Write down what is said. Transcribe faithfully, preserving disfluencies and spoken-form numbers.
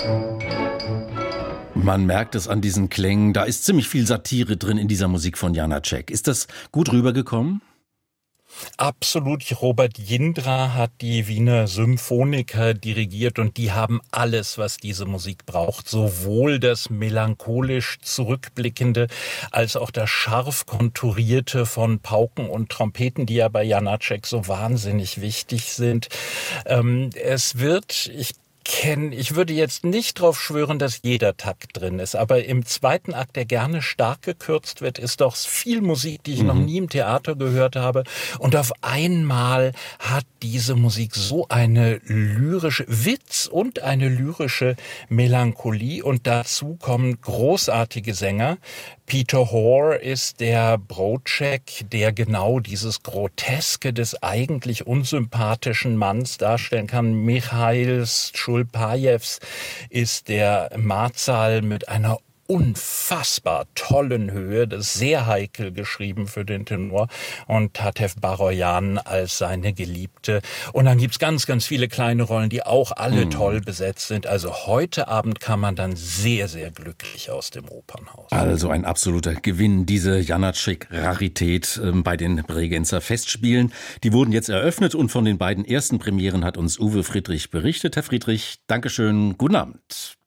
Man merkt es an diesen Klängen, da ist ziemlich viel Satire drin in dieser Musik von Janáček. Ist das gut rübergekommen? Absolut. Robert Jindra hat die Wiener Symphoniker dirigiert und die haben alles, was diese Musik braucht. Sowohl das melancholisch zurückblickende als auch das scharf konturierte von Pauken und Trompeten, die ja bei Janáček so wahnsinnig wichtig sind. Ähm, es wird, ich kennen. Ich würde jetzt nicht drauf schwören, dass jeder Takt drin ist, aber im zweiten Akt, der gerne stark gekürzt wird, ist doch viel Musik, die ich mhm. noch nie im Theater gehört habe. Und auf einmal hat diese Musik so eine lyrische Witz und eine lyrische Melancholie. Und dazu kommen großartige Sänger. Peter Hoare ist der Broadcheck, der genau dieses Groteske des eigentlich unsympathischen Manns darstellen kann. Michail Schulpajews ist der Marzal mit einer unfassbar tollen Höhe, das ist sehr heikel geschrieben für den Tenor, und Tatev Baroyan als seine Geliebte. Und dann gibt's ganz, ganz viele kleine Rollen, die auch alle mm. toll besetzt sind. Also heute Abend kann man dann sehr, sehr glücklich aus dem Opernhaus. Also ein absoluter Gewinn, diese Janáček-Rarität äh, bei den Bregenzer Festspielen. Die wurden jetzt eröffnet und von den beiden ersten Premieren hat uns Uwe Friedrich berichtet. Herr Friedrich, Dankeschön, guten Abend.